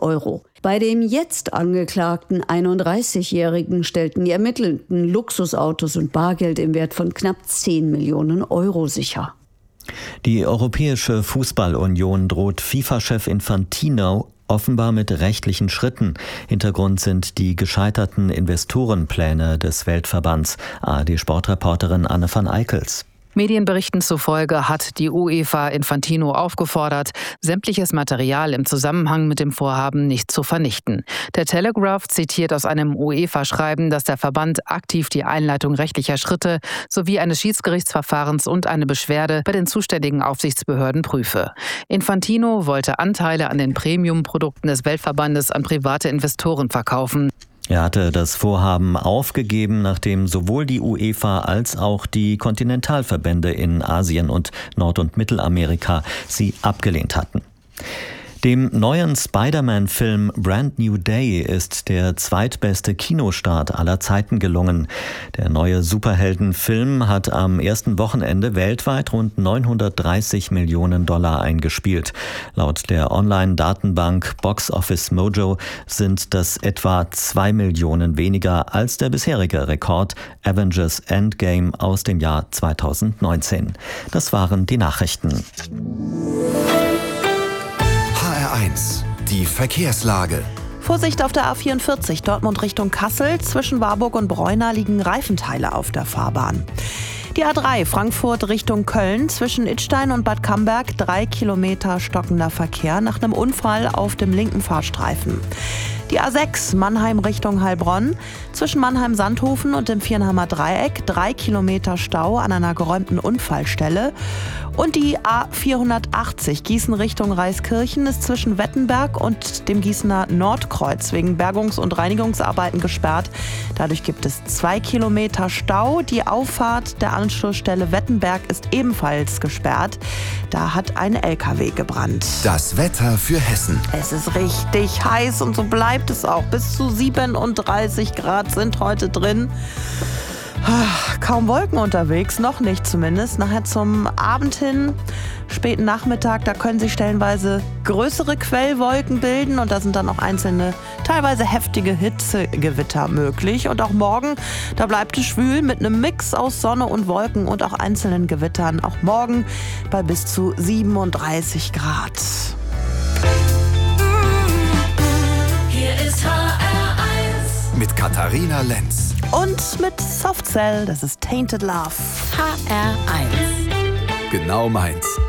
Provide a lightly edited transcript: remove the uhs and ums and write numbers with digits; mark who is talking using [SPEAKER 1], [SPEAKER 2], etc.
[SPEAKER 1] Euro. Bei dem jetzt angeklagten 31-Jährigen stellten die Ermittelnden Luxusautos und Bargeld im Wert von knapp 10 Millionen Euro sicher.
[SPEAKER 2] Die Europäische Fußballunion droht FIFA-Chef Infantino offenbar mit rechtlichen Schritten. Hintergrund sind die gescheiterten Investorenpläne des Weltverbands. ARD-Sportreporterin Anne van Eickels.
[SPEAKER 3] Medienberichten zufolge hat die UEFA Infantino aufgefordert, sämtliches Material im Zusammenhang mit dem Vorhaben nicht zu vernichten. Der Telegraph zitiert aus einem UEFA-Schreiben, dass der Verband aktiv die Einleitung rechtlicher Schritte sowie eines Schiedsgerichtsverfahrens und eine Beschwerde bei den zuständigen Aufsichtsbehörden prüfe. Infantino wollte Anteile an den Premium-Produkten des Weltverbandes an private Investoren verkaufen.
[SPEAKER 2] Er hatte das Vorhaben aufgegeben, nachdem sowohl die UEFA als auch die Kontinentalverbände in Asien und Nord- und Mittelamerika sie abgelehnt hatten. Dem neuen Spider-Man-Film Brand New Day ist der zweitbeste Kinostart aller Zeiten gelungen. Der neue Superheldenfilm hat am ersten Wochenende weltweit rund 930 Millionen Dollar eingespielt. Laut der Online-Datenbank Box Office Mojo sind das etwa 2 Millionen weniger als der bisherige Rekord Avengers Endgame aus dem Jahr 2019. Das waren die Nachrichten.
[SPEAKER 4] HR1, die Verkehrslage.
[SPEAKER 5] Vorsicht auf der A44 Dortmund Richtung Kassel. Zwischen Warburg und Breuna liegen Reifenteile auf der Fahrbahn. Die A3 Frankfurt Richtung Köln. Zwischen Idstein und Bad Camberg 3 Kilometer stockender Verkehr nach einem Unfall auf dem linken Fahrstreifen. Die A6 Mannheim Richtung Heilbronn. Zwischen Mannheim-Sandhofen und dem Viernheimer Dreieck 3 Kilometer Stau an einer geräumten Unfallstelle. Und die A480 Gießen Richtung Reiskirchen ist zwischen Wettenberg und dem Gießener Nordkreuz wegen Bergungs- und Reinigungsarbeiten gesperrt. Dadurch gibt es 2 Kilometer Stau. Die Auffahrt der Anschlussstelle Wettenberg ist ebenfalls gesperrt. Da hat ein LKW gebrannt.
[SPEAKER 4] Das Wetter für Hessen.
[SPEAKER 5] Es ist richtig heiß und so bleibt es auch. Bis zu 37 Grad sind heute drin. Kaum Wolken unterwegs, noch nicht zumindest. Nachher zum Abend hin, späten Nachmittag, da können sich stellenweise größere Quellwolken bilden und da sind dann auch einzelne, teilweise heftige Hitzegewitter möglich. Und auch morgen, da bleibt es schwül mit einem Mix aus Sonne und Wolken und auch einzelnen Gewittern. Auch morgen bei bis zu 37 Grad.
[SPEAKER 6] Hier ist HR1
[SPEAKER 4] Mit Katharina Lenz.
[SPEAKER 5] Und mit Softcell, das ist Tainted Love.
[SPEAKER 6] HR1
[SPEAKER 4] Genau meins.